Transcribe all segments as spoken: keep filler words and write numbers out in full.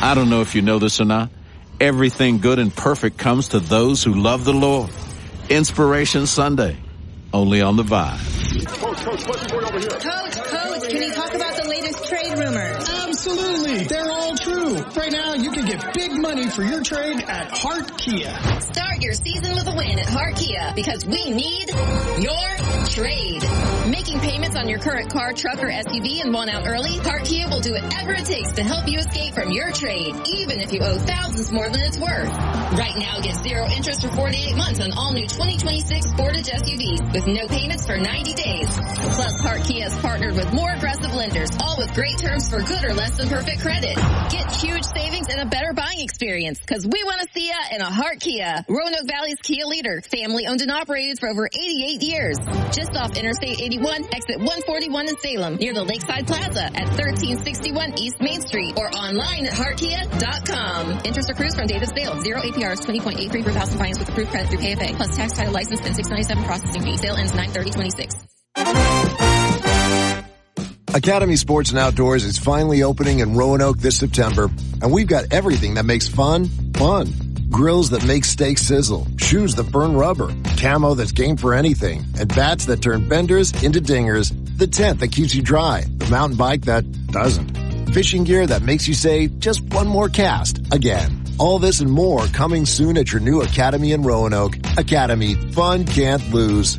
I don't know if you know this or not. Everything good and perfect comes to those who love the Lord. Inspiration Sunday, only on the Vibe. Coach, Coach, question for you over here. Coach, Coach, can you talk about the latest trade rumors? Absolutely. They're all true. Right now, you can get big money for your trade at Hart Kia. Start your season with a win at Hart Kia because we need your trade. Making payments on your current car, truck, or S U V and want out early? Hart Kia will do whatever it takes to help you escape from your trade, even if you owe thousands more than it's worth. Right now, get zero interest for forty-eight months on all new twenty twenty-six Sportage S U Vs with no payments for ninety days. Plus, Hart Kia has partnered with more aggressive lenders, all with great terms for good or less than perfect credit. Get huge savings and a better buying experience because we want to see ya in a Hart Kia. Roanoke Valley's Kia leader, family owned and operated for over eighty-eight years. Just off Interstate eighty-one, exit one forty-one in Salem, near the Lakeside Plaza at thirteen sixty-one East Main Street or online at hart kia dot com. Interest accrues from date of sale. Zero A P Rs, twenty point eight three per thousand finance with approved credit through K F A. Plus tax, title, license, and six ninety-seven processing fee. Sale ends nine thirty twenty-six. Academy Sports and Outdoors is finally opening in Roanoke this September, and we've got everything that makes fun, fun. Grills that make steaks sizzle, shoes that burn rubber, camo that's game for anything, and bats that turn benders into dingers, the tent that keeps you dry, the mountain bike that doesn't, fishing gear that makes you say, just one more cast, again. All this and more coming soon at your new Academy in Roanoke. Academy, fun can't lose.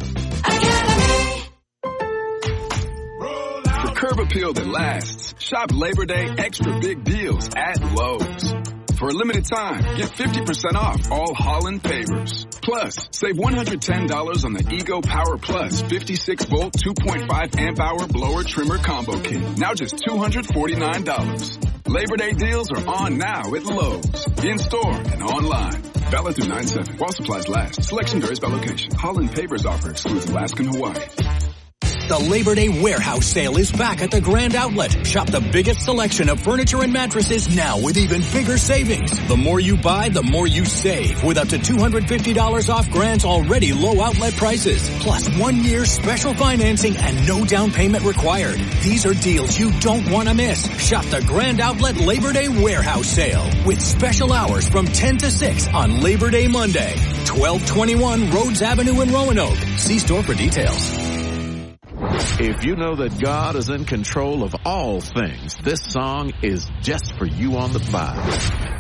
Curb appeal that lasts. Shop Labor Day extra big deals at Lowe's. For a limited time, get fifty percent off all Holland pavers. Plus, save one hundred ten dollars on the Ego Power Plus fifty-six volt two point five amp hour blower trimmer combo kit. Now just two hundred forty-nine dollars. Labor Day deals are on now at Lowe's. In store and online. Valid through nine seven. While supplies last. Selection varies by location. Holland pavers offer excludes Alaska and Hawaii. The Labor Day warehouse sale is back at the Grand Outlet. Shop the biggest selection of furniture and mattresses now with even bigger savings. The more you buy, the more you save with up to two hundred fifty dollars off Grand's already low outlet prices. Plus one year special financing and no down payment required. These are deals you don't want to miss. Shop the Grand Outlet Labor Day warehouse sale with special hours from ten to six on Labor Day Monday. twelve twenty-one Rhodes Avenue in Roanoke. See store for details. If you know that God is in control of all things, this song is just for you on the Vibe.